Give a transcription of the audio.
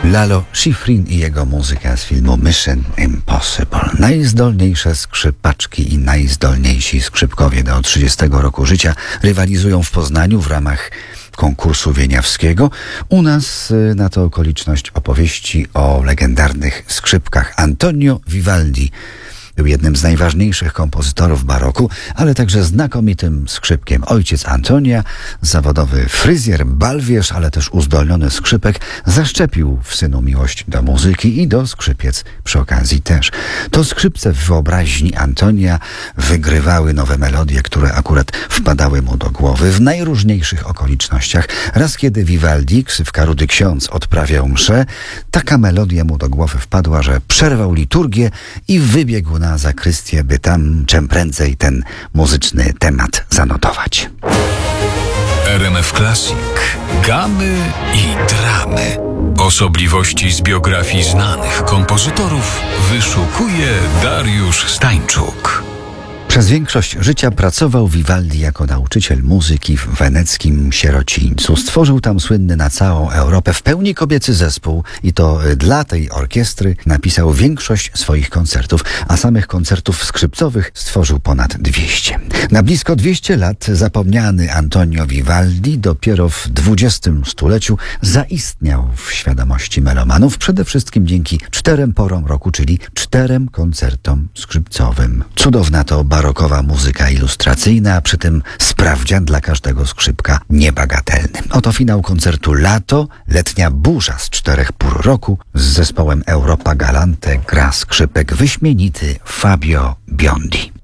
Lalo Schifrin i jego muzyka z filmu Mission Impossible. Najzdolniejsze skrzypaczki i najzdolniejsi skrzypkowie do 30 roku życia rywalizują w Poznaniu w ramach konkursu wieniawskiego. U nas na to okoliczność opowieści o legendarnych skrzypkach. Antonio Vivaldi był jednym z najważniejszych kompozytorów baroku, ale także znakomitym skrzypkiem. Ojciec Antonia, zawodowy fryzjer, balwierz, ale też uzdolniony skrzypek, zaszczepił w synu miłość do muzyki i do skrzypiec przy okazji też. To skrzypce w wyobraźni Antonia wygrywały nowe melodie, które akurat wpadały mu do głowy w najróżniejszych okolicznościach. Raz kiedy Vivaldi, ksywka Rudy Ksiądz, odprawiał mszę, taka melodia mu do głowy wpadła, że przerwał liturgię i wybiegł na zakrystię, by tam czym prędzej ten muzyczny temat zanotować. RMF Classic. Gamy i dramy. Osobliwości z biografii znanych kompozytorów wyszukuje Dariusz Stańczuk. Przez większość życia pracował Vivaldi jako nauczyciel muzyki w weneckim sierocińcu. Stworzył tam słynny na całą Europę w pełni kobiecy zespół i to dla tej orkiestry napisał większość swoich koncertów, a samych koncertów skrzypcowych stworzył ponad 200. Na blisko 200 lat zapomniany Antonio Vivaldi dopiero w XX stuleciu zaistniał w świadomości melomanów, przede wszystkim dzięki 4 porom roku, czyli 4 koncertom skrzypcowym. Cudowna to barokowa muzyka ilustracyjna, a przy tym sprawdzian dla każdego skrzypka niebagatelny. Oto finał koncertu Lato, letnia burza z 4 pór roku. Z zespołem Europa Galante gra skrzypek wyśmienity Fabio Biondi.